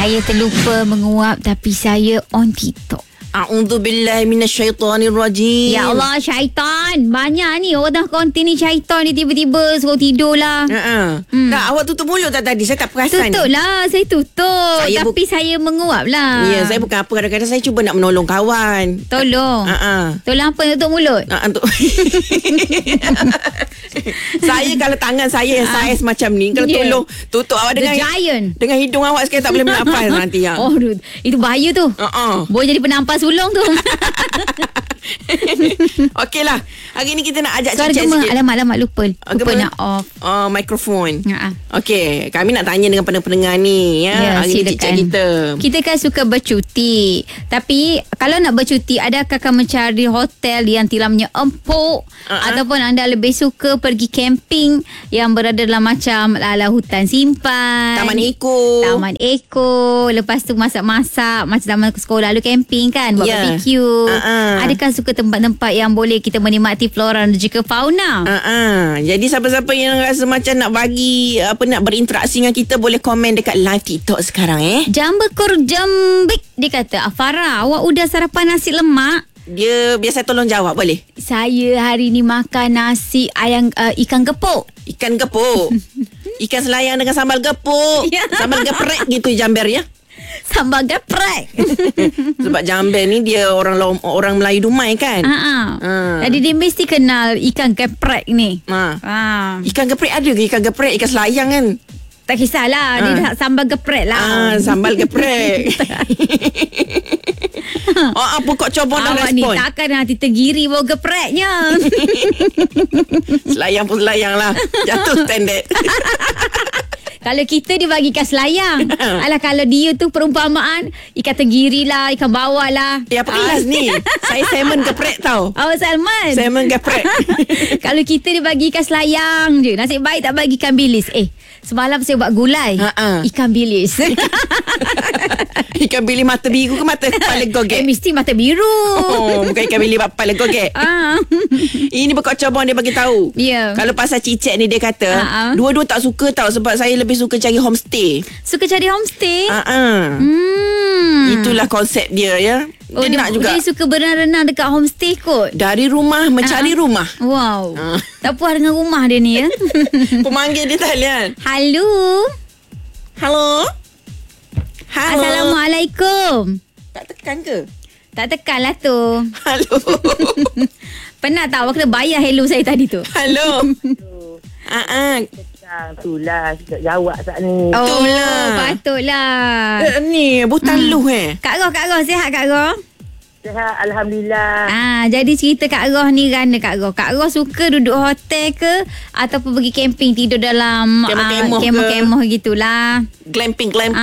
Saya terlupa menguap tapi saya on TikTok. A'udzubillahi minasyaitonirrajim. Ya Allah, syaitan. Banyak ni orang dah konten ni syaitan ni tiba-tiba suruh tidur lah. Tak, awak tutup mulut tak tadi? Saya tak perasan. Tutup lah, saya tutup. Tapi saya menguap lah. Ya, saya bukan apa. Kadang-kadang saya cuba nak menolong kawan. Tolong. Tolong apa tutup mulut? Saya kalau tangan saya yang saiz macam ni, kalau tolong tutup awak dengan giant. Dengan hidung awak sekali tak boleh bernafas nanti ya. Oh, itu bahaya tu. Boleh jadi penampas sulung tu. Okeylah. Hari ni kita nak ajak Suara cicit sikit. Alamak lupa. Lupa nak off. Mikrofon. Okey, kami nak tanya dengan pendengar ni ya. Hari ni cicit kita kan suka bercuti. Tapi kalau nak bercuti, adakah akan mencari hotel yang tilamnya empuk ataupun anda lebih suka pergi camping yang berada dalam macam ala hutan simpan, Taman Eko. Lepas tu masak-masak macam zaman sekolah lalu camping kan, buat barbecue. Adakah suka tempat-tempat yang boleh kita menikmati flora dan juga fauna? Jadi siapa-siapa yang rasa macam nak bagi nak berinteraksi dengan kita, boleh komen dekat live TikTok sekarang Jambekur Jambik, dia kata, Farah, awak udah sarapan nasi lemak? Dia biasa tolong jawab, boleh? Saya hari ni makan nasi ikan gepuk. Ikan gepuk. Ikan selayang dengan sambal gepuk. Sambal geprek gitu Jamber ya. Sambal geprek. Sebab Jamber ni dia orang Melayu Dumai kan. Jadi dia mesti kenal ikan geprek ni. Ikan geprek ada ke? Ikan geprek, ikan selayang kan? Tak kisahlah, dia dah sambal geprek lah. Sambal geprek. Pokok cobor dah awak respon. Awak ni takkan hati tergiri bawa gepreknya. Selayang pun selayang lah. Jatuh standard. Kalau kita dia bagi ikan selayang. Alah, kalau dia tu perumpamaan ikan tenggiri lah, ikan bawal lah. Apa kelas ni? Saya salmon geprek tau. Salmon. Salmon geprek. Kalau kita dia bagi ikan selayang je. Nasib baik tak bagi ikan bilis. Semalam saya buat gulai ikan bilis. Ikan bilis mata biru ke mata kepala gogek? Mesti mata biru. Bukan ikan bilis kepala gogek. Ini Bekok Cobong dia bagi tahu. Kalau pasal cicit ni dia kata dua-dua tak suka tau, sebab saya lebih suka cari homestay. Suka cari homestay? Itulah konsep dia ya. Dia nak juga. Dia suka berenang-renang dekat homestay kot. Dari rumah mencari rumah. Wow. Tak puas dengan rumah dia ni ya. Pemanggil dia talian. Halo. Assalamualaikum. Tak tekan ke? Tak tekan lah tu. Halo. Penat tak awak kena bayar hello saya tadi tu? Halo. Itulah jawab saat ni. Patutlah. Ni butan luh Kak Roh sihat Kak Roh? Sihat, alhamdulillah. Jadi cerita Kak Roh ni kan Kak Roh. Kak Roh suka duduk hotel ke ataupun pergi camping, tidur dalam kemah gitulah. Glamping ke?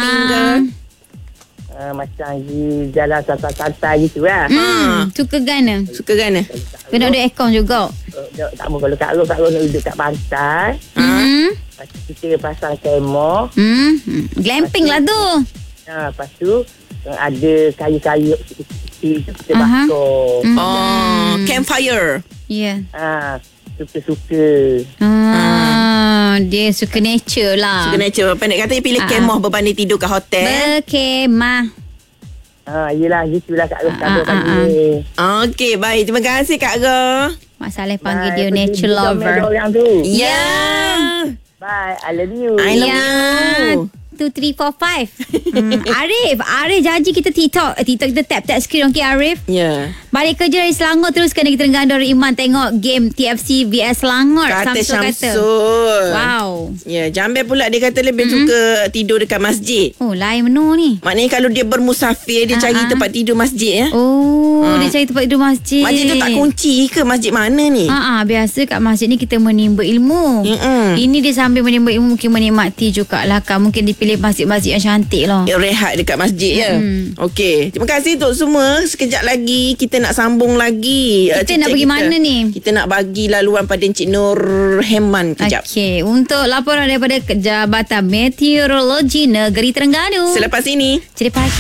Macam jalan santai-santai gitu lah. Suka gana? Kena ada aircon juga. Tak mau kalau Kak Roh nak duduk kat pantai. Lepas tu kita pasang kemah. Glamping lah tu. Lepas tu ada kayu-kayu kita bakar. Campfire. Ya. Suka-suka. Dia suka nature lah. Suka nature. Pendek kata dia pilih kemah berbanding tidur kat hotel. Berkemah. Yelah, gitulah Kak Roh pagi ni. Okey, baik. Terima kasih Kak Roh. Mak Saleh panggil dia nature lover. Ya. Bye, I love you. I love you. 2, 3, 4, 5. Arif janji kita TikTok kita tap screen. Okay Arif? Ya. Balik kerja dari Selangor, terus kena kita dengan Dora Iman tengok game TFC vs Selangor. Kata Syamsul. Wow. Ya, Jambil pula dia kata lebih suka tidur dekat masjid. Lain menu ni. Maknanya kalau dia bermusafir, dia cari tempat tidur masjid ya. Dia cari tempat tidur masjid. Masjid tu tak kunci ke? Masjid mana ni? Biasa kat masjid ni kita menimba ilmu. Ini dia sambil menimba ilmu, mungkin menikmati jugalah kan. Mungkin dipilih masjid-masjid yang cantik lah. Rehat dekat masjid ya. Okey. Terima kasih untuk semua. Sekejap lagi kita nak sambung lagi. Kita nak pergi mana ni? Kita nak bagi laluan pada Encik Nur Heman kejap. Okey. Untuk laporan daripada Jabatan Meteorologi Negeri Terengganu. Selepas ini. Cerita pagi.